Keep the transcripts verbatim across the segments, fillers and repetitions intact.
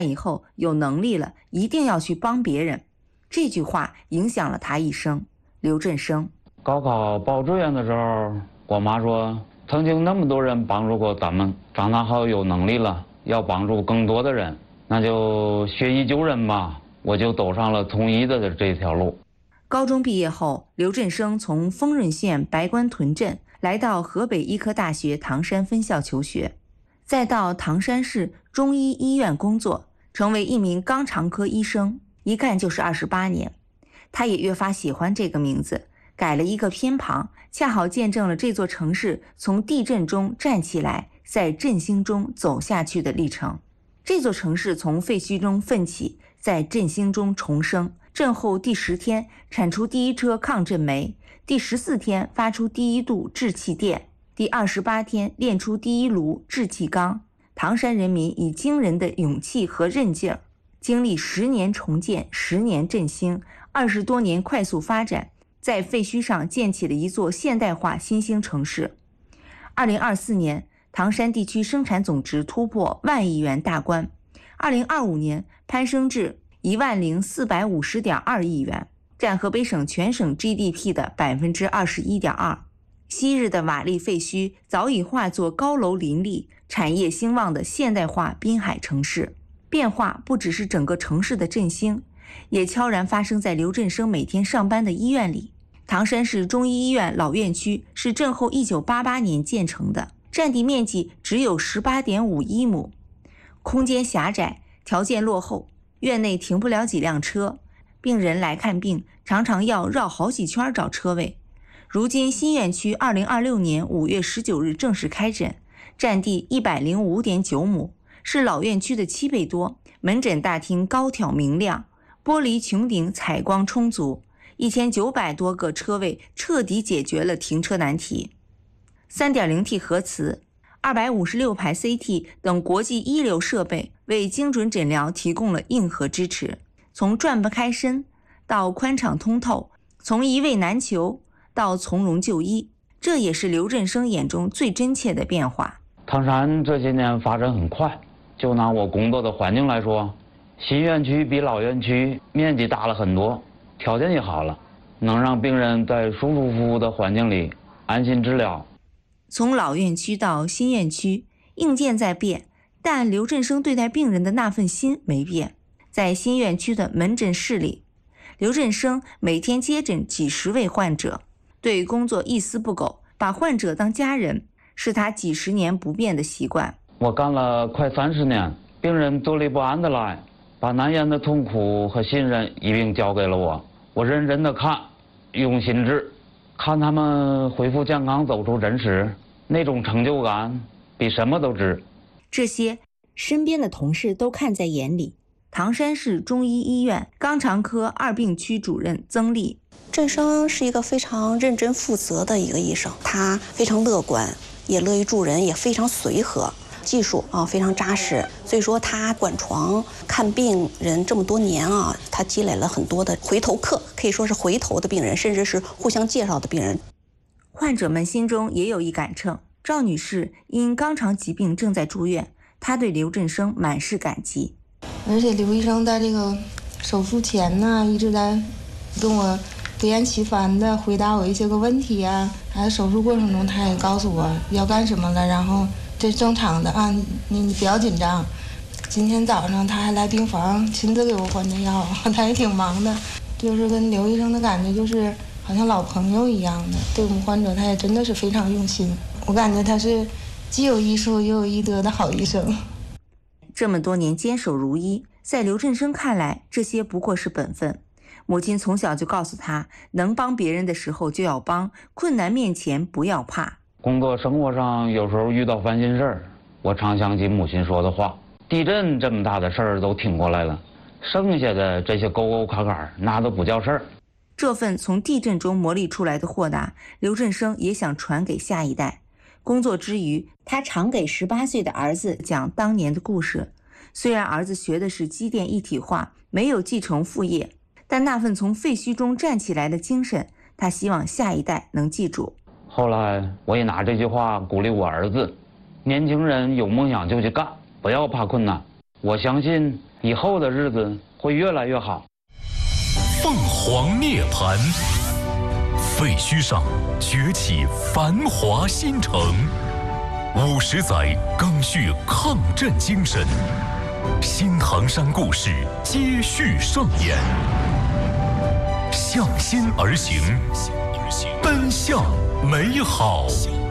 以后有能力了，一定要去帮别人。这句话影响了他一生。刘振声高考报志愿的时候，我妈说，曾经那么多人帮助过咱们，长大后有能力了，要帮助更多的人，那就学医救人吧。我就走上了从医的这条路。 高中毕业后，刘振声从丰润县白关屯镇来到河北医科大学唐山分校求学，再到唐山市中医医院工作，成为一名肛肠科医生，一干就是二十八年。他也越发喜欢这个名字，改了一个偏旁，恰好见证了这座城市从地震中站起来，在振兴中走下去的历程。这座城市从废墟中奋起，在振兴中重生。震后第十天产出第一车抗震煤，第十四天发出第一度制气电，第二十八天炼出第一炉制气缸。唐山人民以惊人的勇气和韧劲儿，经历十年重建、十年振兴、二十多年快速发展，在废墟上建起了一座现代化新兴城市。二零二四年，唐山地区生产总值突破万亿元大关，二零二五年攀升至一万零四百五十点二亿元，占河北省全省 G D P 的百分之二十一点二。昔日的瓦砾废墟早已化作高楼林立、产业兴旺的现代化滨海城市。变化不只是整个城市的振兴，也悄然发生在刘振声每天上班的医院里。唐山市中医医院老院区是震后一九八八年建成的，占地面积只有 十八点五一亩，空间狭窄，条件落后，院内停不了几辆车，病人来看病常常要绕好几圈找车位。如今新院区二零二六年五月十九日正式开诊，占地 一百零五点九亩，是老院区的七倍多。门诊大厅高挑明亮，玻璃穹顶采光充足，一千九百多个车位彻底解决了停车难题。 三点零 T 核磁、二百五十六排 C T 等国际一流设备为精准诊疗提供了硬核支持，从转不开身到宽敞通透，从一位难求到从容就医，这也是刘振声眼中最真切的变化。 唐山这些年发展很快，就拿我工作的环境来说，新院区比老院区面积大了很多，条件也好了，能让病人在舒舒服服的环境里安心治疗。 从老院区到新院区，硬件在变，但刘振声对待病人的那份心没变。在新院区的门诊室里，刘振声每天接诊几十位患者，对工作一丝不苟，把患者当家人，是他几十年不变的习惯。 我干了快三十年，病人坐立不安的来，把难言的痛苦和信任一并交给了我，我认真的看，用心治，看他们恢复健康走出诊室，那种成就感比什么都值。 这些身边的同事都看在眼里。唐山市中医医院肛肠科二病区主任曾丽， 振声是一个非常认真负责的一个医生，他非常乐观，也乐于助人，也非常随和，技术啊非常扎实。所以说他管床看病人这么多年啊，他积累了很多的回头客，可以说是回头的病人，甚至是互相介绍的病人。 患者们心中也有一杆秤，赵女士因肛肠疾病正在住院，她对刘振声满是感激。 而且刘医生在这个手术前呢，一直在跟我不厌其烦的回答我一些个问题啊，还有手术过程中他也告诉我要干什么了，然后这正常的啊，你你不要紧张。今天早上他还来病房亲自给我换的药，他也挺忙的，就是跟刘医生的感觉就是好像老朋友一样的，对我们患者他也真的是非常用心。我感觉他是既有医术又有医德的好医生。 这么多年坚守如一，在刘振声看来，这些不过是本分。母亲从小就告诉他，能帮别人的时候就要帮，困难面前不要怕。 工作生活上有时候遇到烦心事儿，我常想起母亲说的话，地震这么大的事儿都挺过来了，剩下的这些沟沟坎坎那都不叫事儿。 这份从地震中磨砺出来的豁达，刘振声也想传给下一代。工作之余，他常给十八岁的儿子讲当年的故事。虽然儿子学的是机电一体化，没有继承父业，但那份从废墟中站起来的精神，他希望下一代能记住。 后来我也拿这句话鼓励我儿子，年轻人有梦想就去干，不要怕困难。我相信以后的日子会越来越好。 凤凰涅槃，废墟上崛起繁华新城，五十载赓续抗战精神，新唐山故事接续上演，向心而行，奔向美好。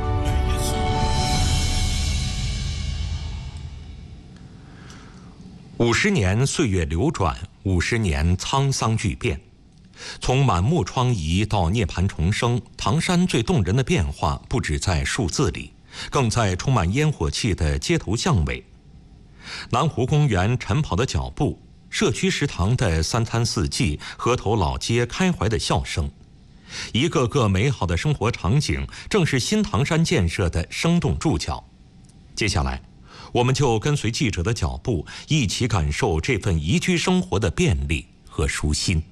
五十年岁月流转，五十年沧桑巨变。从满目疮痍到涅槃重生，唐山最动人的变化不止在数字里，更在充满烟火气的街头巷尾。南湖公园晨跑的脚步，社区食堂的三餐四季，河头老街开怀的笑声，一个个美好的生活场景，正是新唐山建设的生动注脚。接下来我们就跟随记者的脚步，一起感受这份宜居生活的便利和舒心。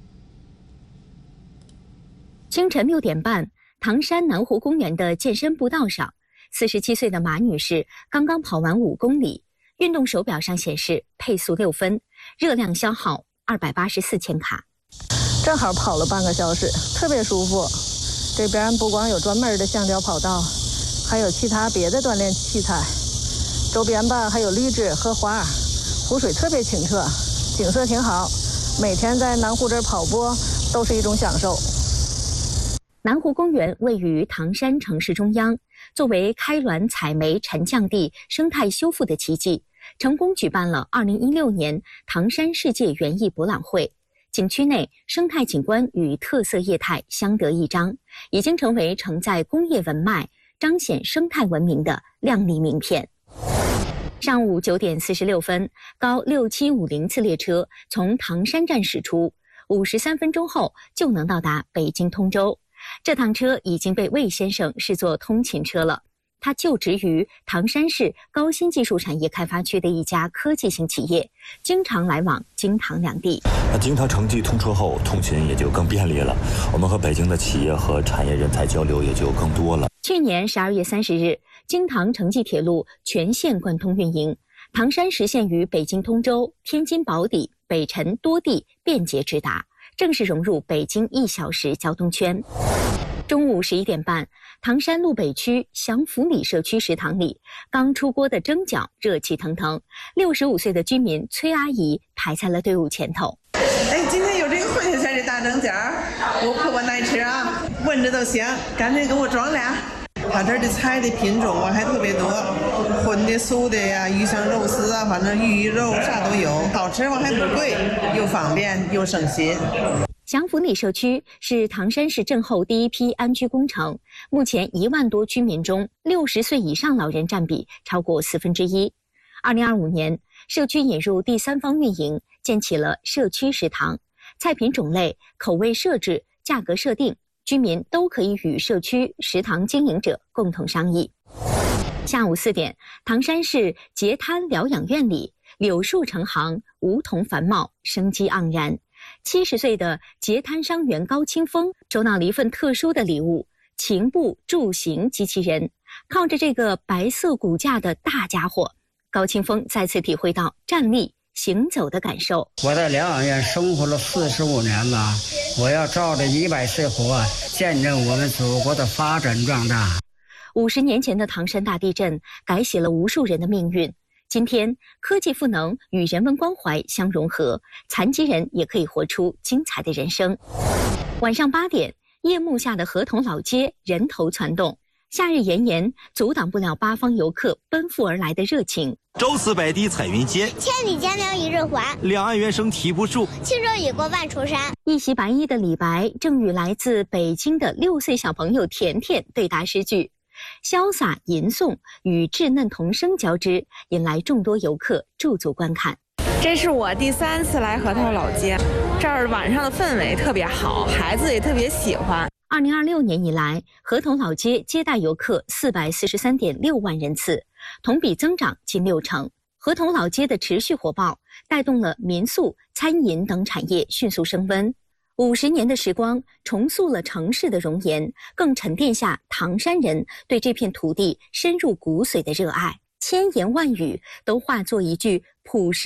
清晨六点半，唐山南湖公园的健身步道上，四十七岁的马女士刚刚跑完五公里，运动手表上显示配速六分，热量消耗二百八十四千卡。 正好跑了半个小时，特别舒服。这边不光有专门的橡胶跑道，还有其他别的锻炼器材。周边吧还有绿植荷花，湖水特别清澈，景色挺好。每天在南湖这儿跑步都是一种享受。 南湖公园位于唐山城市中央，作为开滦采煤沉降地生态修复的奇迹，成功举办了二零一六年唐山世界园艺博览会。景区内生态景观与特色业态相得益彰，已经成为承载工业文脉、彰显生态文明的亮丽名片。上午九点四十六分，高六七五零次列车从唐山站驶出，五十三分钟后就能到达北京通州。这趟车已经被魏先生视作通勤车了。他就职于唐山市高新技术产业开发区的一家科技型企业，经常来往京唐两地。 那京唐城际通车后，通勤也就更便利了。我们和北京的企业和产业人才交流也就更多了。 去年十二月三十日，京唐城际铁路全线贯通运营，唐山实现与北京通州、天津宝坻、北辰多地便捷直达，正式融入北京一小时交通圈。中午十一点半，唐山路北区祥福里社区食堂里，刚出锅的蒸饺热气腾腾。六十五岁的居民崔阿姨排在了队伍前头。 哎，今天有这个混下来的大蒸饺，我可我爱吃啊，闻着都香，赶紧给我装俩。他这儿的菜的品种啊还特别多，荤的、素的呀，鱼香肉丝啊，反正鱼肉啥都有，好吃嘛还不贵，又方便又省心。 祥福里社区是唐山市震后第一批安居工程，目前一万多居民中，六十岁以上老人占比超过四分之一。二零二五年，社区引入第三方运营，建起了社区食堂，菜品种类、口味设置、价格设定，居民都可以与社区食堂经营者共同商议。下午四点，唐山市截滩疗养院里，柳树成行，梧桐繁茂，生机盎然。七十岁的截滩伤员高清峰收到了一份特殊的礼物——琴步助行机器人。靠着这个白色骨架的大家伙，高清峰再次体会到站立行走的感受。 我在疗养院生活了四十五年了，我要照着一百岁活，见证我们祖国的发展壮大。 五十年前的唐山大地震改写了无数人的命运。今天，科技赋能与人文关怀相融合，残疾人也可以活出精彩的人生。晚上八点，夜幕下的河童老街人头攒动，夏日炎炎阻挡不了八方游客奔赴而来的热情。 周四摆地彩云间， 千里江流一日还， 两岸猿声啼不住， 轻舟已过万重山。 一袭白衣的李白正与来自北京的六岁小朋友甜甜对答诗句。潇洒吟诵与稚嫩童声交织，引来众多游客驻足观看。 这是我第三次来河头老街，这儿晚上的氛围特别好，孩子也特别喜欢。 二零二六年以来，河头老街接待游客四百四十三点六万人次，同比增长近六成。河头老街的持续火爆，带动了民宿、餐饮等产业迅速升温。五十年的时光重塑了城市的容颜，更沉淀下唐山人对这片土地深入骨髓的热爱。千言万语都化作一句朴实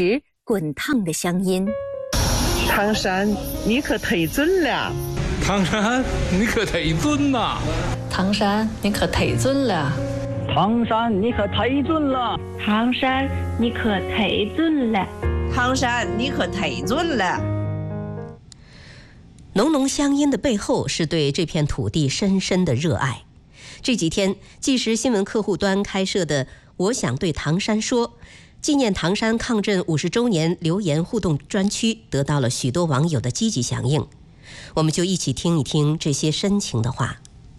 滚烫的乡音。 唐山，你可忒准了！ 唐山，你可忒准了！ 唐山，你可忒准了！ 唐山，你可忒准了！ 唐山，你可忒准了！ 唐山，你可忒准了！ 浓浓乡音的背后，是对这片土地深深的热爱。这几天，纪实新闻客户端开设的“我想对唐山说”纪念唐山抗震五十周年留言互动专区，得到了许多网友的积极响应。我们就一起听一听这些深情的话。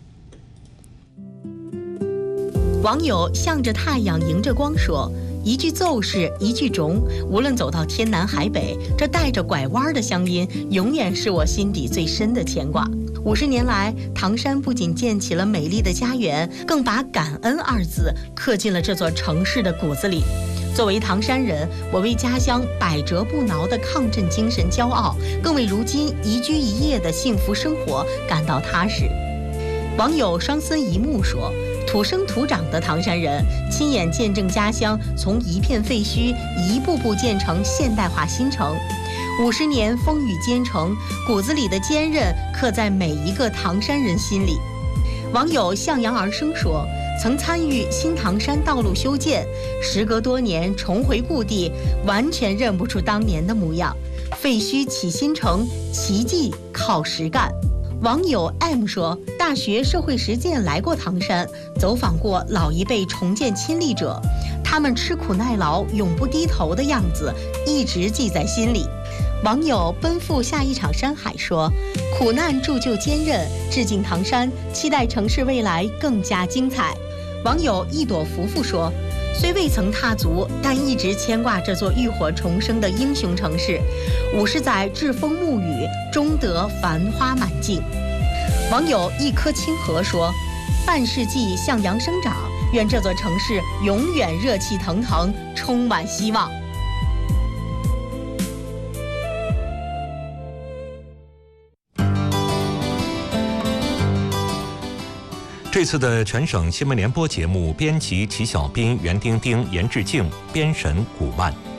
网友向着太阳迎着光说，一句奏事一句钟，无论走到天南海北，这带着拐弯的乡音永远是我心底最深的牵挂。五十年来，唐山不仅建起了美丽的家园，更把感恩二字刻进了这座城市的骨子里。作为唐山人，我为家乡百折不挠的抗震精神骄傲，更为如今宜居宜业的幸福生活感到踏实。网友双孙一木说，土生土长的唐山人，亲眼见证家乡从一片废墟一步步建成现代化新城。五十年风雨兼程，骨子里的坚韧刻在每一个唐山人心里。网友向阳而生说，曾参与新唐山道路修建，时隔多年重回故地，完全认不出当年的模样。废墟起新城，奇迹靠实干。网友 M 说，大学社会实践来过唐山，走访过老一辈重建亲历者，他们吃苦耐劳、永不低头的样子，一直记在心里。网友奔赴下一场山海说，苦难铸就坚韧，致敬唐山，期待城市未来更加精彩。网友一朵福福说，虽未曾踏足，但一直牵挂这座浴火重生的英雄城市。五十载栉风沐雨，终得繁花满径。网友一颗清河说，半世纪向阳生长，愿这座城市永远热气腾腾，充满希望。 这次的全省新闻联播节目，编辑齐小斌、袁丁丁、严志静，编审古曼。